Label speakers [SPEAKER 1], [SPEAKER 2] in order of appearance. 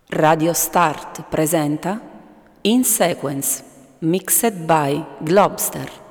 [SPEAKER 1] Radio Start presenta In Sequence, mixed by Globster.